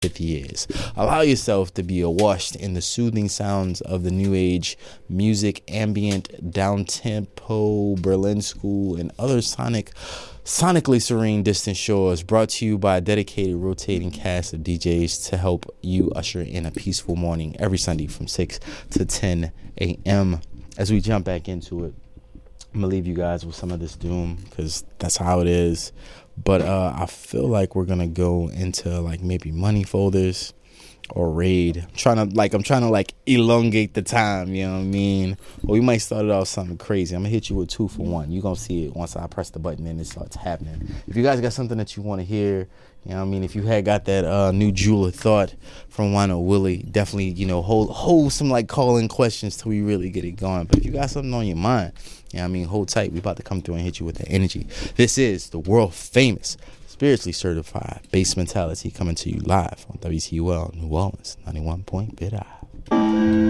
years. Allow yourself to be awashed in the soothing sounds of the new age music, ambient, down-tempo, Berlin school, and other sonically serene distant shores, brought to you by a dedicated rotating cast of DJs to help you usher in a peaceful morning every Sunday from 6 to 10 a.m. As we jump back into it, I'm gonna leave you guys with some of this doom because that's how it is. But I feel like we're gonna go into like maybe money folders or raid. I'm trying to elongate the time, you know what I mean? Or we might start it off something crazy. I'm gonna hit you with 2 for 1. You're gonna see it once I press the button and it starts happening. If you guys got something that you want to hear, you know what I mean, if you had got that new jewel of thought from Wino Willie, definitely, you know, hold some like call-in questions till we really get it going. But if you got something on your mind, you know what I mean, hold tight. We about to come through and hit you with that energy. This is the world famous, spiritually certified Bass Mentality, coming to you live on WTUL New Orleans 91.5.